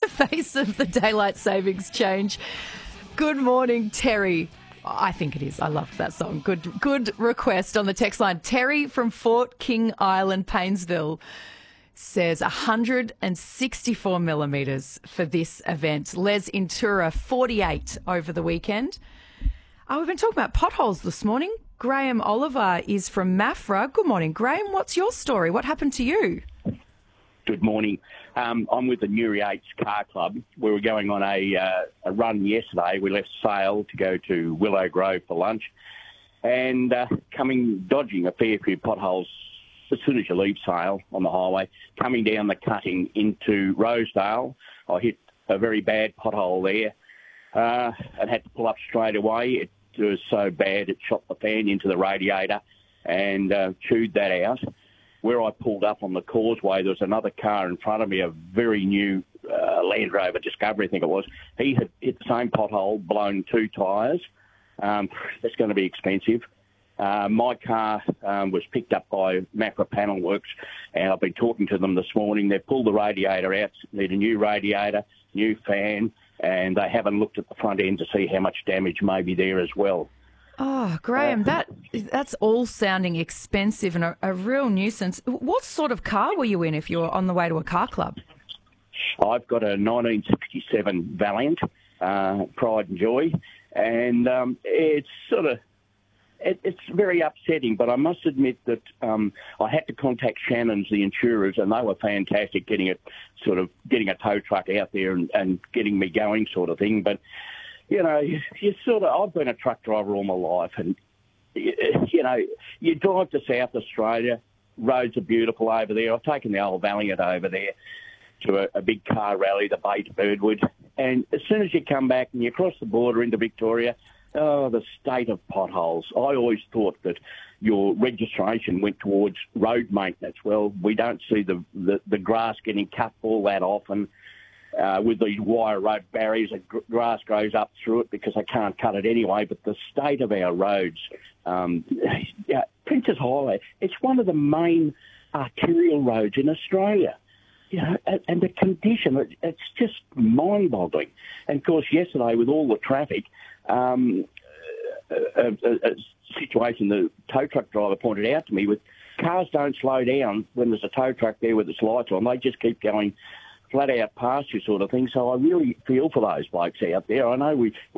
the face of the daylight savings change. Good morning, Terry. I think it is. I love that song. Good request on the text line. Terry from Fort King Island, Paynesville, says 164 millimetres for this event. Les Intura, 48 over the weekend. We've been talking about potholes this morning. Graham Oliver is from Maffra. Good morning, Graham. What's your story? What happened to you? Good morning. I'm with the Newry Eights Car Club. We were going on a run yesterday. We left Sale to go to Willow Grove for lunch and dodging a fair few potholes as soon as you leave Sale on the highway, coming down the cutting into Rosedale. I hit a very bad pothole there and had to pull up straight away. It was so bad it shot the fan into the radiator and chewed that out. Where I pulled up on the causeway, there was another car in front of me, a very new Land Rover Discovery, I think it was. He had hit the same pothole, blown 2 tyres. That's going to be expensive. My car was picked up by Maffra Panel Works, and I've been talking to them this morning. They've pulled the radiator out, need a new radiator, new fan, and they haven't looked at the front end to see how much damage may be there as well. Oh, Graham, that's all sounding expensive and a real nuisance. What sort of car were you in if you were on the way to a car club? I've got a 1967 Valiant, Pride and Joy, and it's it's very upsetting, but I must admit that I had to contact Shannon's, the insurers, and they were fantastic getting a tow truck out there and getting me going sort of thing. But, you know, I've been a truck driver all my life, and, you know, you drive to South Australia, roads are beautiful over there. I've taken the old Valiant over there to a big car rally, the Bay to Birdwood, and as soon as you come back and you cross the border into Victoria, the state of potholes. I always thought that your registration went towards road maintenance. Well, we don't see the grass getting cut all that often. With these wire road barriers, the grass grows up through it because they can't cut it anyway. But the state of our roads, Princess Highway, it's one of the main arterial roads in Australia. You know, and the condition, it's just mind-boggling. And, of course, yesterday with all the traffic, a situation the tow truck driver pointed out to me with cars don't slow down when there's a tow truck there with its lights on. They just keep going flat out past you sort of thing. So I really feel for those blokes out there. I know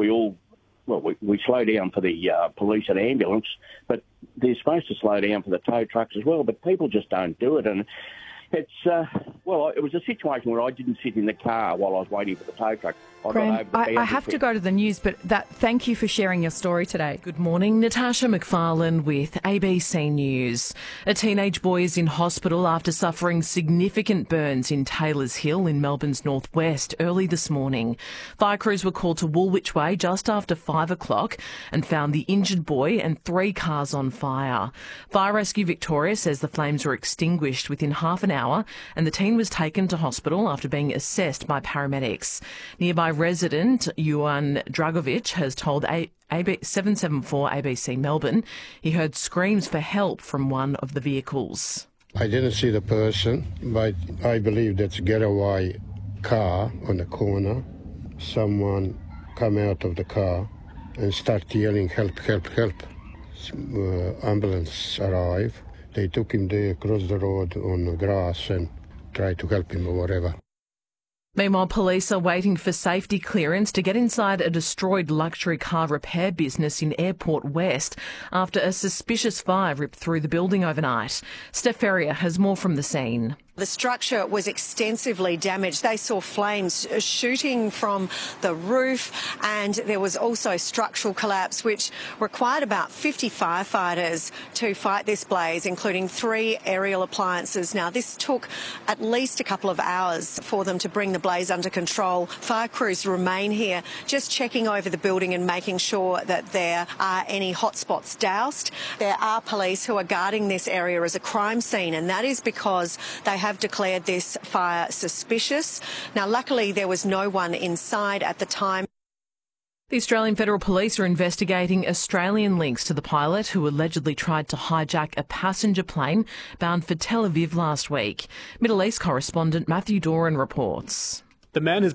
we slow down for the police and ambulance, but they're supposed to slow down for the tow trucks as well, but people just don't do it. And it's, it was a situation where I didn't sit in the car while I was waiting for the tow truck. Graham, I have to go to the news, but thank you for sharing your story today. Good morning, Natasha McFarlane with ABC News. A teenage boy is in hospital after suffering significant burns in Taylors Hill in Melbourne's northwest early this morning. Fire crews were called to Woolwich Way just after 5 o'clock and found the injured boy and 3 cars on fire. Fire Rescue Victoria says the flames were extinguished within half an hour and the teen was taken to hospital after being assessed by paramedics. Nearby resident Yuan Dragovic has told 774 ABC Melbourne he heard screams for help from one of the vehicles. I didn't see the person, but I believe that's a getaway car on the corner. Someone come out of the car and start yelling, help, help, help. Ambulance arrived. They took him there across the road on the grass and tried to help him or whatever. Meanwhile, police are waiting for safety clearance to get inside a destroyed luxury car repair business in Airport West after a suspicious fire ripped through the building overnight. Steph Ferrier has more from the scene. The structure was extensively damaged. They saw flames shooting from the roof, and there was also structural collapse, which required about 50 firefighters to fight this blaze, including 3 aerial appliances. Now, this took at least a couple of hours for them to bring the blaze under control. Fire crews remain here, just checking over the building and making sure that there are any hotspots doused. There are police who are guarding this area as a crime scene, and that is because they have declared this fire suspicious. Now, luckily, there was no one inside at the time. The Australian Federal Police are investigating Australian links to the pilot who allegedly tried to hijack a passenger plane bound for Tel Aviv last week. Middle East correspondent Matthew Doran reports. The man has